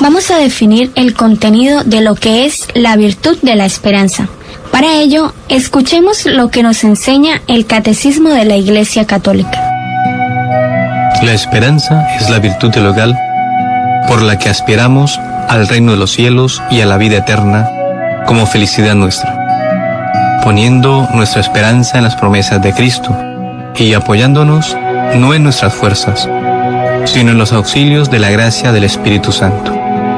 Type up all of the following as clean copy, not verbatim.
vamos a definir el contenido de lo que es la virtud de la esperanza. Para ello, escuchemos lo que nos enseña el Catecismo de la Iglesia Católica. La esperanza es la virtud teologal por la que aspiramos al reino de los cielos y a la vida eterna como felicidad nuestra, poniendo nuestra esperanza en las promesas de Cristo y apoyándonos no en nuestras fuerzas, sino en los auxilios de la gracia del Espíritu Santo.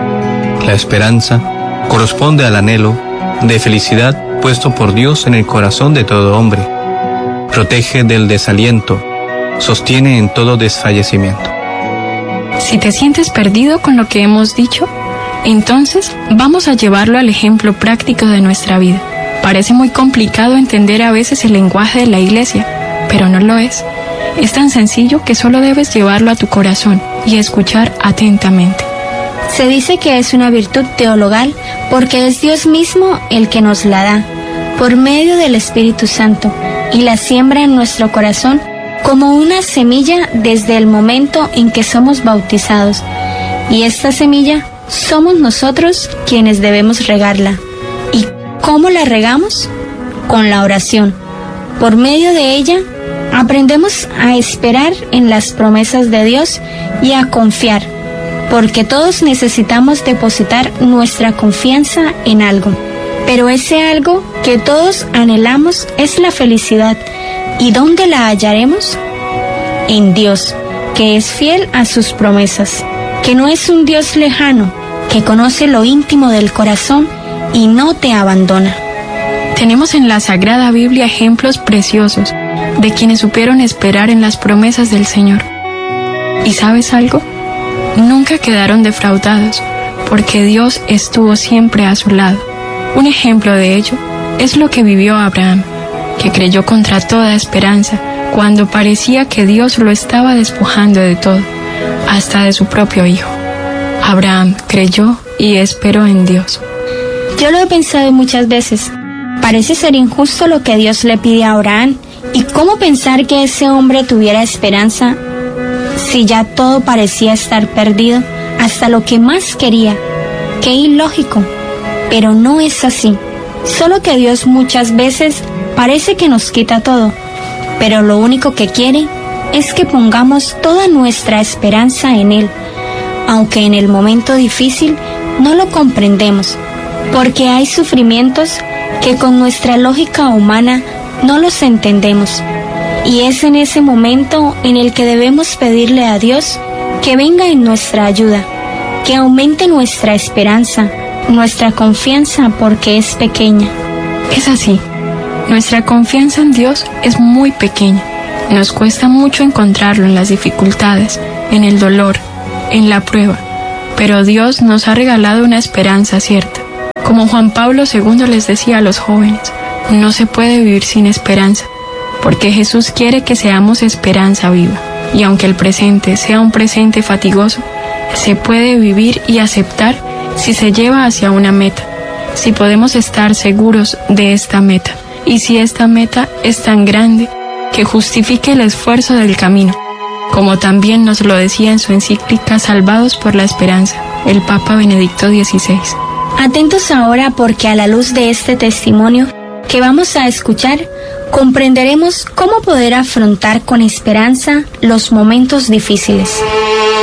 La esperanza corresponde al anhelo de felicidad puesto por Dios en el corazón de todo hombre. Protege del desaliento, sostiene en todo desfallecimiento. Si te sientes perdido con lo que hemos dicho, entonces vamos a llevarlo al ejemplo práctico de nuestra vida. Parece muy complicado entender a veces el lenguaje de la Iglesia, pero no lo es. Es tan sencillo que solo debes llevarlo a tu corazón y escuchar atentamente. Se dice que es una virtud teologal porque es Dios mismo el que nos la da, por medio del Espíritu Santo, y la siembra en nuestro corazón como una semilla desde el momento en que somos bautizados. Y esta semilla somos nosotros quienes debemos regarla. ¿Y cómo la regamos? Con la oración. Por medio de ella, aprendemos a esperar en las promesas de Dios y a confiar, porque todos necesitamos depositar nuestra confianza en algo. Pero ese algo que todos anhelamos es la felicidad. ¿Y dónde la hallaremos? En Dios, que es fiel a sus promesas, que no es un Dios lejano, que conoce lo íntimo del corazón y no te abandona. Tenemos en la Sagrada Biblia ejemplos preciosos de quienes supieron esperar en las promesas del Señor. ¿Y sabes algo? Nunca quedaron defraudados, porque Dios estuvo siempre a su lado. Un ejemplo de ello es lo que vivió Abraham, que creyó contra toda esperanza cuando parecía que Dios lo estaba despojando de todo, hasta de su propio hijo. Abraham creyó y esperó en Dios. Yo lo he pensado muchas veces. Parece ser injusto lo que Dios le pide a Abraham. ¿Y cómo pensar que ese hombre tuviera esperanza si ya todo parecía estar perdido, hasta lo que más quería? ¡Qué ilógico! Pero no es así. Solo que Dios muchas veces parece que nos quita todo, pero lo único que quiere es que pongamos toda nuestra esperanza en Él, aunque en el momento difícil no lo comprendemos, porque hay sufrimientos que con nuestra lógica humana no los entendemos. Y es en ese momento en el que debemos pedirle a Dios que venga en nuestra ayuda, que aumente nuestra esperanza, nuestra confianza, porque es pequeña. Es así. Nuestra confianza en Dios es muy pequeña. Nos cuesta mucho encontrarlo en las dificultades, en el dolor, en la prueba. Pero Dios nos ha regalado una esperanza cierta. Como Juan Pablo II les decía a los jóvenes, no se puede vivir sin esperanza, porque Jesús quiere que seamos esperanza viva. Y aunque el presente sea un presente fatigoso, se puede vivir y aceptar si se lleva hacia una meta, si podemos estar seguros de esta meta, y si esta meta es tan grande que justifique el esfuerzo del camino, como también nos lo decía en su encíclica Salvados por la Esperanza, el Papa Benedicto XVI. Atentos ahora, porque a la luz de este testimonio que vamos a escuchar, comprenderemos cómo poder afrontar con esperanza los momentos difíciles.